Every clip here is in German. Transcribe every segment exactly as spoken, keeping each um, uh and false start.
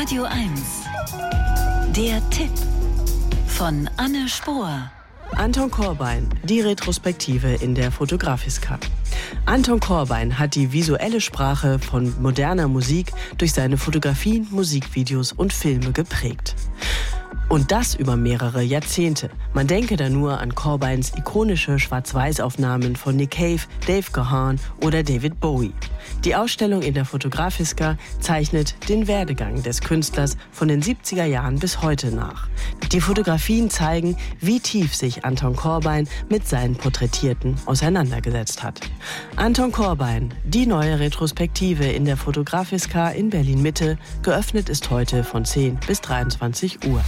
Radio eins. Der Tipp von Anne Spohr. Anton Corbijn, die Retrospektive in der Fotografiska. Anton Corbijn hat die visuelle Sprache von moderner Musik durch seine Fotografien, Musikvideos und Filme geprägt. Und das über mehrere Jahrzehnte. Man denke da nur an Corbijns ikonische Schwarz-Weiß-Aufnahmen von Nick Cave, Dave Gahan oder David Bowie. Die Ausstellung in der Fotografiska zeichnet den Werdegang des Künstlers von den siebziger Jahren bis heute nach. Die Fotografien zeigen, wie tief sich Anton Corbijn mit seinen Porträtierten auseinandergesetzt hat. Anton Corbijn, die neue Retrospektive in der Fotografiska in Berlin-Mitte, geöffnet ist heute von zehn bis dreiundzwanzig Uhr.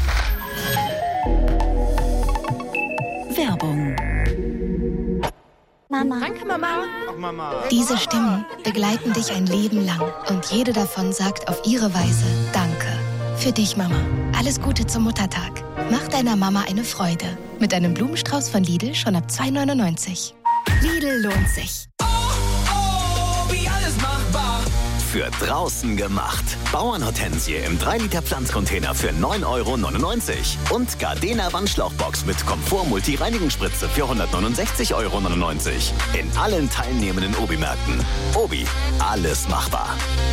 Werbung. Mama. Danke, Mama. Ach, Mama. Diese Stimmen begleiten dich ein Leben lang und jede davon sagt auf ihre Weise Danke. Für dich, Mama. Alles Gute zum Muttertag. Mach deiner Mama eine Freude. Mit einem Blumenstrauß von Lidl schon ab zwei neunundneunzig. Lidl lohnt sich. Oh, oh, wie alles machbar. Für draußen gemacht. Bauernhortensie im drei Liter Pflanzcontainer für neun Euro neunundneunzig. Und Gardena Wandschlauchbox mit Komfort-Multi-Reinigungsspritze für hundertneunundsechzig Euro neunundneunzig. In allen teilnehmenden Obi-Märkten. Obi, alles machbar.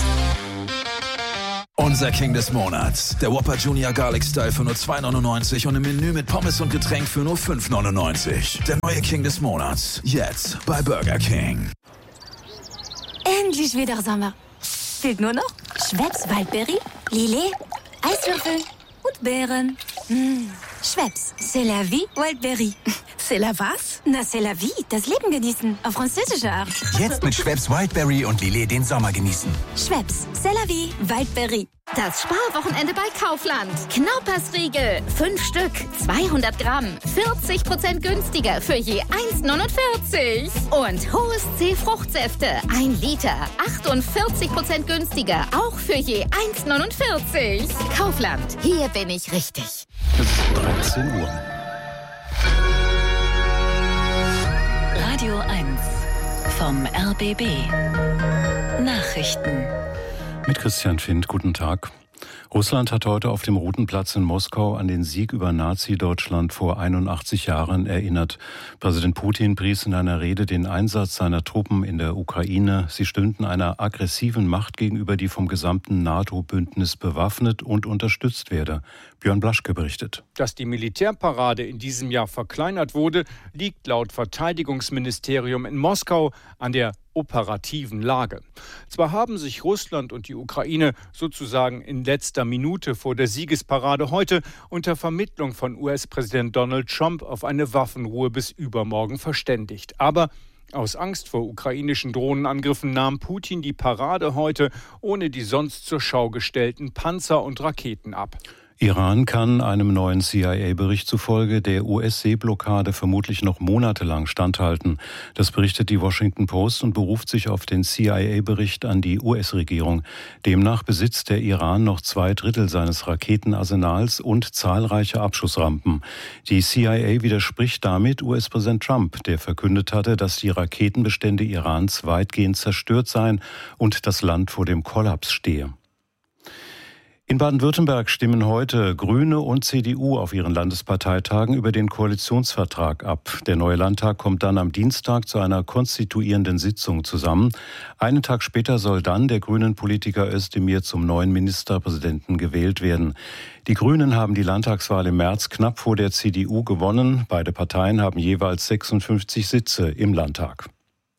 Unser King des Monats. Der Whopper Junior Garlic Style für nur zwei neunundneunzig und im Menü mit Pommes und Getränk für nur fünf neunundneunzig. Der neue King des Monats. Jetzt bei Burger King. Endlich wieder Sommer. Fehlt nur noch Schweppes Waldbeere, Lillet, Eiswürfel und Beeren. Mmh. Schweppes, c'est la vie Waldbeere. C'est la was? Na, c'est la vie, das Leben genießen, auf französische Art. Jetzt mit Schweppes Wildberry und Lillet den Sommer genießen. Schweppes, c'est la vie Waldbeere. Das Sparwochenende bei Kaufland. Knaupersriegel. Fünf Stück. zweihundert Gramm. vierzig Prozent günstiger für je eins neunundvierzig. Und Hohes C Fruchtsäfte. Ein Liter. achtundvierzig Prozent günstiger. Auch für je eins neunundvierzig. Kaufland. Hier bin ich richtig. Es ist dreizehn Uhr. Radio eins vom R B B. Nachrichten. Mit Christian Findt, guten Tag. Russland hat heute auf dem Roten Platz in Moskau an den Sieg über Nazi-Deutschland vor einundachtzig Jahren erinnert. Präsident Putin pries in einer Rede den Einsatz seiner Truppen in der Ukraine. Sie stünden einer aggressiven Macht gegenüber, die vom gesamten NATO-Bündnis bewaffnet und unterstützt werde. Björn Blaschke berichtet. Dass die Militärparade in diesem Jahr verkleinert wurde, liegt laut Verteidigungsministerium in Moskau an der operativen Lage. Zwar haben sich Russland und die Ukraine sozusagen in letzter Minute vor der Siegesparade heute unter Vermittlung von U S-Präsident Donald Trump auf eine Waffenruhe bis übermorgen verständigt. Aber aus Angst vor ukrainischen Drohnenangriffen nahm Putin die Parade heute ohne die sonst zur Schau gestellten Panzer und Raketen ab. Iran kann einem neuen C I A-Bericht zufolge der U S-Seeblockade vermutlich noch monatelang standhalten. Das berichtet die Washington Post und beruft sich auf den C I A-Bericht an die U S-Regierung. Demnach besitzt der Iran noch zwei Drittel seines Raketenarsenals und zahlreiche Abschussrampen. Die C I A widerspricht damit U S-Präsident Trump, der verkündet hatte, dass die Raketenbestände Irans weitgehend zerstört seien und das Land vor dem Kollaps stehe. In Baden-Württemberg stimmen heute Grüne und C D U auf ihren Landesparteitagen über den Koalitionsvertrag ab. Der neue Landtag kommt dann am Dienstag zu einer konstituierenden Sitzung zusammen. Einen Tag später soll dann der Grünen-Politiker Özdemir zum neuen Ministerpräsidenten gewählt werden. Die Grünen haben die Landtagswahl im März knapp vor der C D U gewonnen. Beide Parteien haben jeweils sechsundfünfzig Sitze im Landtag.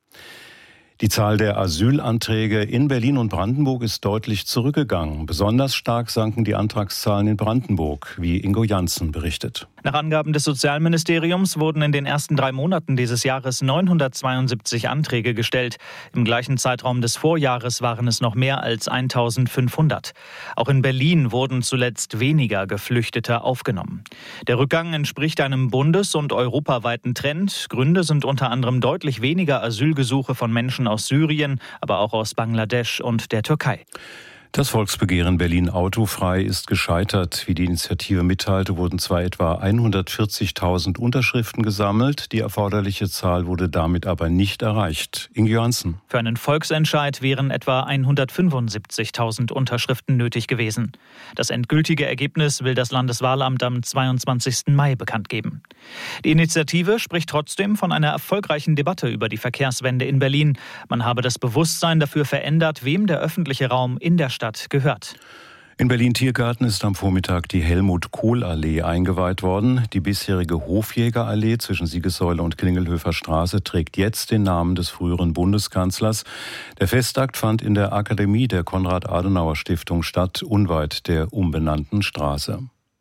Die Zahl der Asylanträge in Berlin und Brandenburg ist deutlich zurückgegangen. Besonders stark sanken die Antragszahlen in Brandenburg, wie Ingo Janssen berichtet. Nach Angaben des Sozialministeriums wurden in den ersten drei Monaten dieses Jahres neunhundertzweiundsiebzig Anträge gestellt. Im gleichen Zeitraum des Vorjahres waren es noch mehr als eintausendfünfhundert. Auch in Berlin wurden zuletzt weniger Geflüchtete aufgenommen. Der Rückgang entspricht einem bundes- und europaweiten Trend. Gründe sind unter anderem deutlich weniger Asylgesuche von Menschen aus Syrien, aber auch aus Bangladesch und der Türkei. Das Volksbegehren Berlin autofrei ist gescheitert. Wie die Initiative mitteilte, wurden zwar etwa hundertvierzigtausend Unterschriften gesammelt, die erforderliche Zahl wurde damit aber nicht erreicht. Inge Johansen. Für einen Volksentscheid wären etwa hundertfünfundsiebzigtausend Unterschriften nötig gewesen. Das endgültige Ergebnis will das Landeswahlamt am zweiundzwanzigsten Mai bekannt geben. Die Initiative spricht trotzdem von einer erfolgreichen Debatte über die Verkehrswende in Berlin. Man habe das Bewusstsein dafür verändert, wem der öffentliche Raum in der Stadt gehört. In Berlin-Tiergarten ist am Vormittag die Helmut-Kohl-Allee eingeweiht worden. Die bisherige Hofjäger-Allee zwischen Siegessäule und Klingelhöfer Straße trägt jetzt den Namen des früheren Bundeskanzlers. Der Festakt fand in der Akademie der Konrad-Adenauer-Stiftung statt, unweit der umbenannten Straße.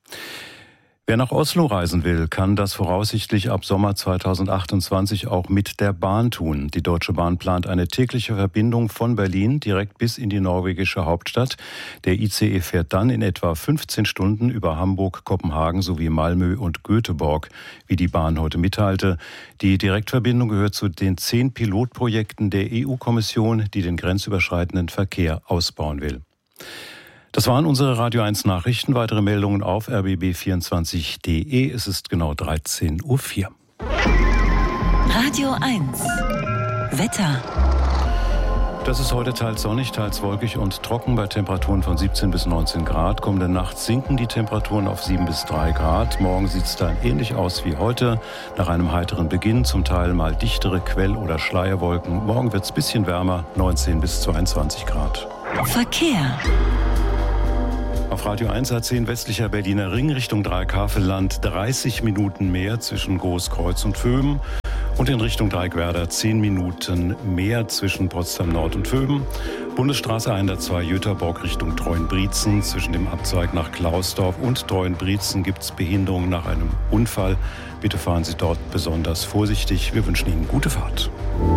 Wer nach Oslo reisen will, kann das voraussichtlich ab Sommer zweitausendachtundzwanzig auch mit der Bahn tun. Die Deutsche Bahn plant eine tägliche Verbindung von Berlin direkt bis in die norwegische Hauptstadt. Der I C E fährt dann in etwa fünfzehn Stunden über Hamburg, Kopenhagen sowie Malmö und Göteborg, wie die Bahn heute mitteilte. Die Direktverbindung gehört zu den zehn Pilotprojekten der E U-Kommission, die den grenzüberschreitenden Verkehr ausbauen will. Das waren unsere Radio eins Nachrichten. Weitere Meldungen auf r b b vierundzwanzig punkt d e. Es ist genau dreizehn Uhr vier. Radio eins. Wetter. Das ist heute teils sonnig, teils wolkig und trocken bei Temperaturen von siebzehn bis neunzehn Grad. Kommende Nacht sinken die Temperaturen auf sieben bis drei Grad. Morgen sieht es dann ähnlich aus wie heute. Nach einem heiteren Beginn zum Teil mal dichtere Quell- oder Schleierwolken. Morgen wird es ein bisschen wärmer, neunzehn bis zweiundzwanzig Grad. Verkehr. Auf Radio eins A zehn westlicher Berliner Ring Richtung Dreikäferland dreißig Minuten mehr zwischen Großkreuz und Vöben und in Richtung Dreieckwerder zehn Minuten mehr zwischen Potsdam Nord und Vöben. Bundesstraße hundertzwei Jüterbock Richtung Treuenbrietzen. Zwischen dem Abzweig nach Klausdorf und Treuenbrietzen gibt es Behinderungen nach einem Unfall. Bitte fahren Sie dort besonders vorsichtig. Wir wünschen Ihnen gute Fahrt.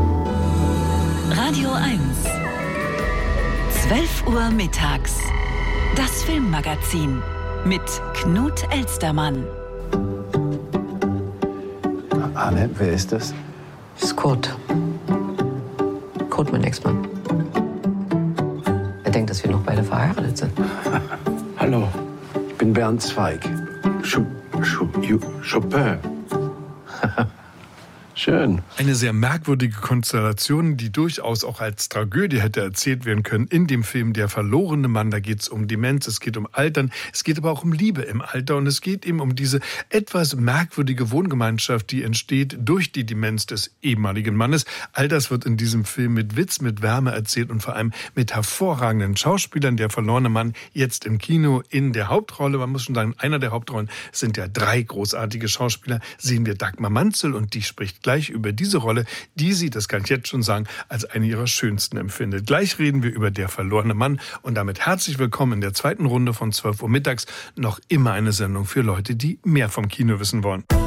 Radio eins. zwölf Uhr mittags. Das Filmmagazin mit Knut Elstermann. Arne, wer ist das? Das ist Kurt. Kurt, mein Ex-Mann. Er denkt, dass wir noch beide verheiratet sind. Hallo, ich bin Bernd Zweig. Chop, Chop, Chopin. Schön. Eine sehr merkwürdige Konstellation, die durchaus auch als Tragödie hätte erzählt werden können in dem Film Der verlorene Mann. Da geht es um Demenz, es geht um Altern, es geht aber auch um Liebe im Alter und es geht eben um diese etwas merkwürdige Wohngemeinschaft, die entsteht durch die Demenz des ehemaligen Mannes. All das wird in diesem Film mit Witz, mit Wärme erzählt und vor allem mit hervorragenden Schauspielern. Der verlorene Mann jetzt im Kino in der Hauptrolle. Man muss schon sagen, einer der Hauptrollen sind ja drei großartige Schauspieler. Sehen wir Dagmar Manzel und die spricht gleich über diese Rolle, die sie, das kann ich jetzt schon sagen, als eine ihrer schönsten empfindet. Gleich reden wir über Der verlorene Mann und damit herzlich willkommen in der zweiten Runde von zwölf Uhr mittags. Noch immer eine Sendung für Leute, die mehr vom Kino wissen wollen.